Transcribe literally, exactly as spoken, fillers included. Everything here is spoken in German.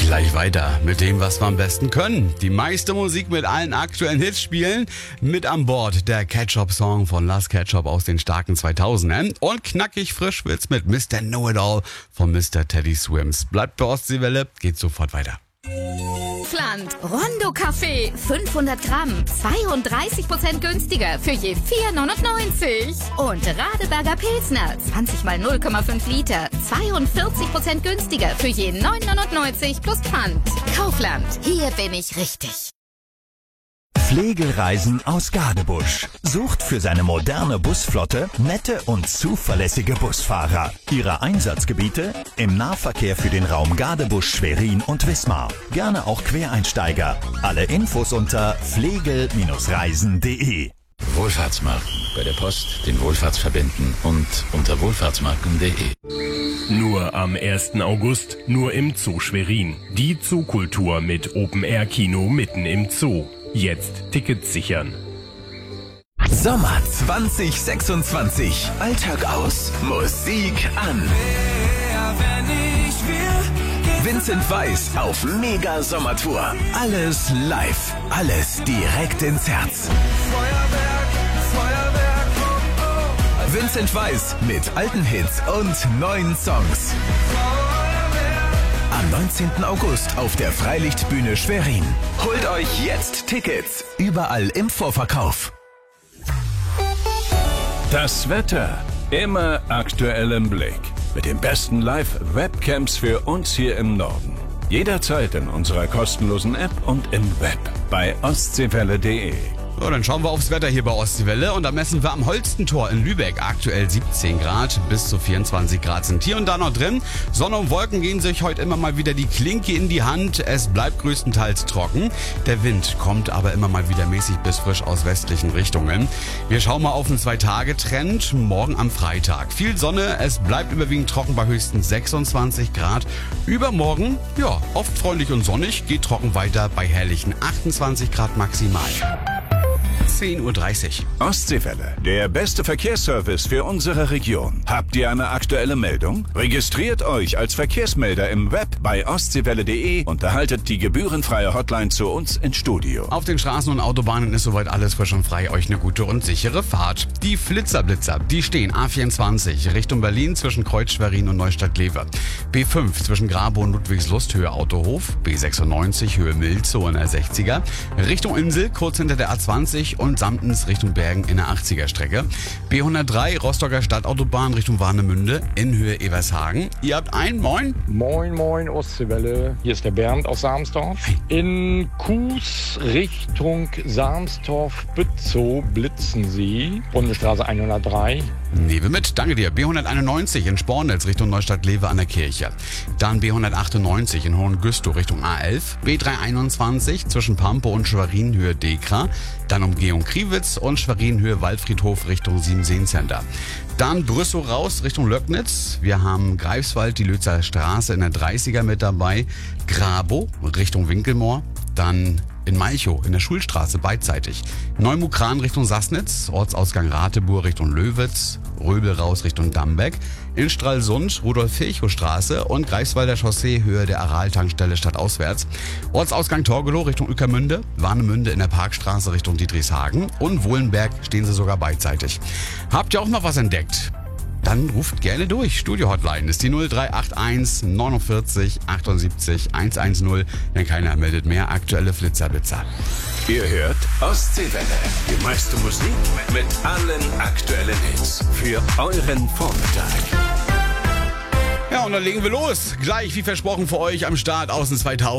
Gleich weiter mit dem, was wir am besten können. Die meiste Musik mit allen aktuellen Hits spielen. Mit an Bord der Ketchup-Song von Last Ketchup aus den starken zweitausendern. Und knackig frisch wird's mit Mister Know-It-All von Mister Teddy Swims. Bleibt bei Ostseewelle, geht sofort weiter. Kaufland. Rondo Kaffee. fünfhundert Gramm. zweiunddreißig Prozent günstiger für je vier neunundneunzig. Und Radeberger Pilsner. zwanzig mal null Komma fünf Liter. zweiundvierzig Prozent günstiger für je neun neunundneunzig plus Pfand. Kaufland. Hier bin ich richtig. Pflegereisen aus Gadebusch. Sucht für seine moderne Busflotte nette und zuverlässige Busfahrer. Ihre Einsatzgebiete im Nahverkehr für den Raum Gadebusch, Schwerin und Wismar. Gerne auch Quereinsteiger. Alle Infos unter pflegel Reisen punkt de. Wohlfahrtsmarken. Bei der Post den Wohlfahrtsverbänden und unter wohlfahrtsmarken punkt de. Nur am ersten August, nur im Zoo Schwerin. Die Zookultur mit Open-Air-Kino mitten im Zoo. Jetzt Tickets sichern. Sommer zwanzig sechsundzwanzig. Alltag aus, Musik an. Vincent Weiss auf Mega Sommertour. Alles live, alles direkt ins Herz. Vincent Weiss mit alten Hits und neuen Songs. Am neunzehnten August auf der Freilichtbühne Schwerin. Holt euch jetzt Tickets. Überall im Vorverkauf. Das Wetter. Immer aktuell im Blick. Mit den besten Live-Webcams für uns hier im Norden. Jederzeit in unserer kostenlosen App und im Web. Bei ostseewelle punkt de. So, dann schauen wir aufs Wetter hier bei Ostseewelle und da messen wir am Holstentor in Lübeck aktuell siebzehn Grad, bis zu vierundzwanzig Grad sind hier und da noch drin. Sonne und Wolken gehen sich heute immer mal wieder die Klinke in die Hand. Es bleibt größtenteils trocken. Der Wind kommt aber immer mal wieder mäßig bis frisch aus westlichen Richtungen. Wir schauen mal auf einen Zwei-Tage-Trend. Morgen am Freitag. Viel Sonne, es bleibt überwiegend trocken bei höchstens sechsundzwanzig Grad. Übermorgen, ja, oft freundlich und sonnig, geht trocken weiter bei herrlichen achtundzwanzig Grad maximal. zehn Uhr dreißig. Ostseewelle, der beste Verkehrsservice für unsere Region. Habt ihr eine aktuelle Meldung? Registriert euch als Verkehrsmelder im Web bei ostseewelle punkt de und erhaltet die gebührenfreie Hotline zu uns ins Studio. Auf den Straßen und Autobahnen ist soweit alles frisch und frei. Euch eine gute und sichere Fahrt. Die Flitzerblitzer, die stehen A vierundzwanzig Richtung Berlin zwischen Kreuz Schwerin und Neustadt-Glewe. B fünf zwischen Grabow und Ludwigslust Höhe Autohof. B sechsundneunzig Höhe Milzow in der sechziger. Richtung Insel kurz hinter der A zwanzig und Samtens Richtung Bergen in der achtziger Strecke. B hundertdrei Rostocker Stadtautobahn Richtung Warnemünde in Höhe Evershagen. Ihr habt ein Moin. Moin, moin, Ostseewelle. Hier ist der Bernd aus Sarmsdorf. In Kues Richtung Sarmsdorf-Bützow blitzen Sie. Bundesstraße hundertdrei. Nehmen wir mit, danke dir. B hunderteinundneunzig in Spornitz Richtung Neustadt-Glewe an der Kirche. Dann B hundertachtundneunzig in Hohengüstow Richtung A elf. B dreihunderteinundzwanzig zwischen Pampe und Schwerin Höhe Dekra. Dann Umgehung Kriwitz und Schwerin Höhe Waldfriedhof Richtung Siebenseen Center. Dann Brüssow raus Richtung Löcknitz. Wir haben Greifswald, die Lötzer Straße in der dreißiger mit dabei. Grabow Richtung Winkelmoor. Dann in Malchow in der Schulstraße beidseitig. Neumukran Richtung Sassnitz, Ortsausgang Rateburg Richtung Löwitz, Röbel raus Richtung Dambeck, in Stralsund Rudolf-Virchow-Straße und Greifswalder Chaussee Höhe der Aral-Tankstelle stadtauswärts. Ortsausgang Torgelow Richtung Ueckermünde, Warnemünde in der Parkstraße Richtung Dietrichshagen und Wohlenberg stehen sie sogar beidseitig. Habt ihr auch noch was entdeckt? Dann ruft gerne durch. Studio-Hotline ist die null drei acht eins neunundvierzig achtundsiebzig hundertzehn. Wenn keiner meldet mehr, aktuelle Flitzerblitzer. Ihr hört Ostseewelle. Die meiste Musik mit allen aktuellen Hits für euren Vormittag. Ja, und dann legen wir los. Gleich, wie versprochen, für euch am Start aus den zweitausend.